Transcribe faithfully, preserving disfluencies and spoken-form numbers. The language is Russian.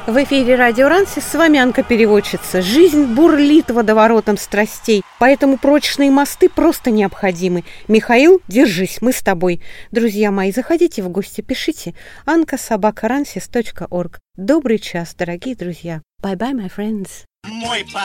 В эфире Радио Рансис, с вами Анка-переводчица. Жизнь бурлит водоворотом страстей, поэтому прочные мосты просто необходимы. Михаил, держись, мы с тобой. Друзья мои, заходите в гости, пишите анка собака рансис точка орг. Добрый час, дорогие друзья. Bye-bye, my friends. Мой